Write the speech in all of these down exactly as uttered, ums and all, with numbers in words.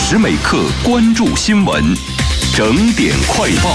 时每刻关注新闻，整点快报。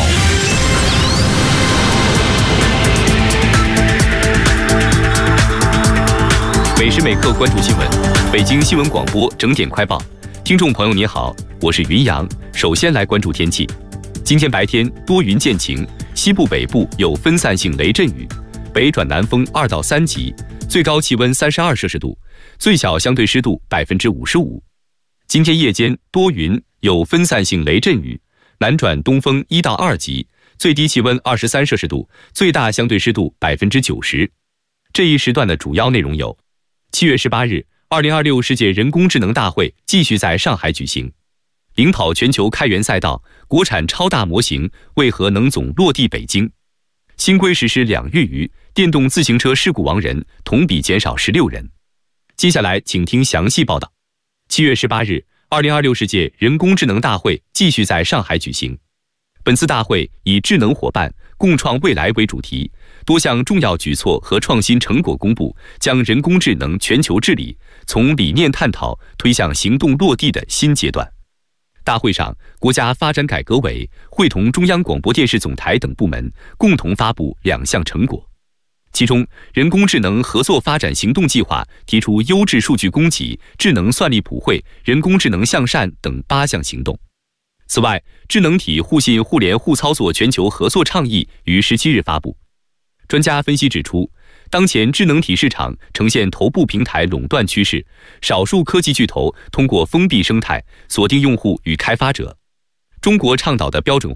每时每刻关注新闻，北京新闻广播整点快报。听众朋友您好，我是云阳。首先来关注天气。今天白天多云见晴，西部北部有分散性雷阵雨，北转南风二到三级，最高气温三十二摄氏度，最小相对湿度百分之五十五。今天夜间多云，有分散性雷阵雨，南转东风一到二级，最低气温二十三摄氏度，最大相对湿度百分之九十。这一时段的主要内容有：七月十八日，二零二六世界人工智能大会继续在上海举行。领跑全球开源赛道，国产超大模型为何能总落地北京？新规实施两月余，电动自行车事故亡人同比减少十六人。接下来请听详细报道。七月十八日，二零二六世界人工智能大会继续在上海举行。本次大会以智能伙伴共创未来为主题，多项重要举措和创新成果公布，将人工智能全球治理从理念探讨推向行动落地的新阶段。大会上，国家发展改革委会同中央广播电视总台等部门共同发布两项成果。其中，人工智能合作发展行动计划提出优质数据供给、智能算力普惠、人工智能向善等八项行动。此外，智能体互信互联互操作全球合作倡议于十七日发布。专家分析指出，当前智能体市场呈现头部平台垄断趋势，少数科技巨头通过封闭生态锁定用户与开发者。中国倡导的标准化